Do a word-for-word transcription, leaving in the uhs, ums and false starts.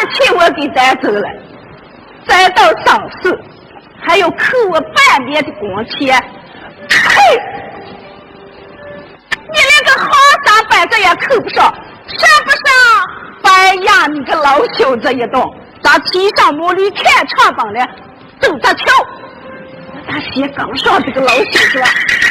钱我给带走了，再到上市还要扣我半年的工钱。嘿，你连个好三百个也扣不上，算不上白养你个老小子一顿。咱骑上马驴看唱榜了，走着瞧。他写刚上这个老小子，